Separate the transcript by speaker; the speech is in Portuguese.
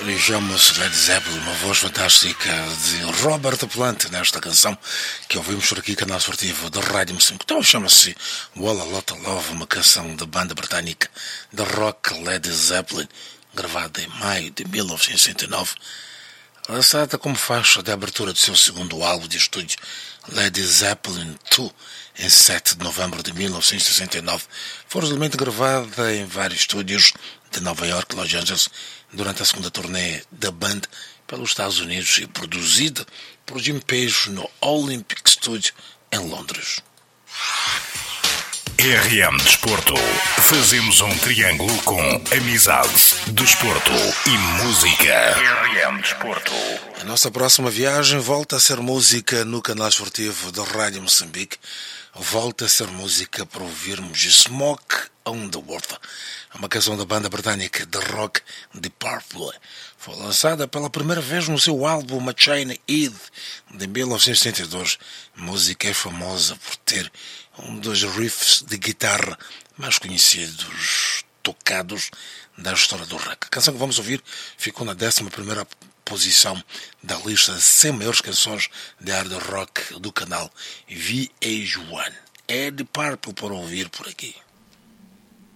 Speaker 1: Chama-se Led Zeppelin, uma voz fantástica de Robert Plant nesta canção que ouvimos por aqui, canal esportivo da Rádio Moçambique. Então chama-se Wall a Lot of Love, uma canção da banda britânica de rock Led Zeppelin, gravada em maio de 1969, lançada como faixa de abertura do seu segundo álbum de estúdio, Led Zeppelin II, em 7 de novembro de 1969. Foi originalmente gravada em vários estúdios de Nova York e Los Angeles durante a segunda turnê da banda pelos Estados Unidos e produzida por Jim Page no Olympic Studio em Londres.
Speaker 2: RM Desporto. Fazemos um triângulo com amizade, desporto e música. RM Desporto.
Speaker 1: A nossa próxima viagem volta a ser música no canal esportivo da Rádio Moçambique. Volta a ser música para ouvirmos Smoke on the Water, uma canção da banda britânica de rock Deep Purple. Foi lançada pela primeira vez no seu álbum Machine Head de 1972. A música é famosa por ter um dos riffs de guitarra mais conhecidos tocados da história do rock. A canção que vamos ouvir ficou na 11ª posição da lista de 100 maiores canções de hard rock do canal VH1. É de Purple para ouvir por aqui.